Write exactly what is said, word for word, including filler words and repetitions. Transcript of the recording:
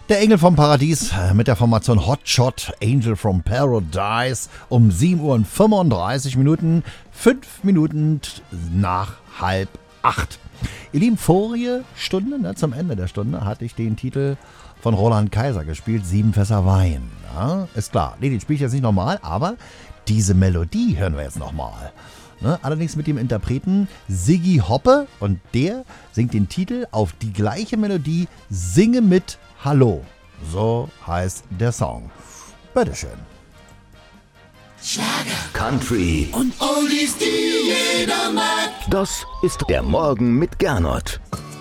Der Engel vom Paradies mit der Formation Hotshot Angel from Paradise um sieben Uhr und fünfunddreißig Minuten, fünf Minuten nach halb acht. Ihr Lieben, vorige Stunde, ne, zum Ende der Stunde, hatte ich den Titel von Roland Kaiser gespielt, Sieben Fässer Wein. Ja, ist klar, nee, den spiele ich jetzt nicht nochmal, aber diese Melodie hören wir jetzt nochmal. Ne, allerdings mit dem Interpreten Siggi Hoppe und der singt den Titel auf die gleiche Melodie Singe mit Hallo. So heißt der Song. Bitteschön. Schlager, Country und Oldies, die jeder mag. Das ist der Morgen mit Gernot.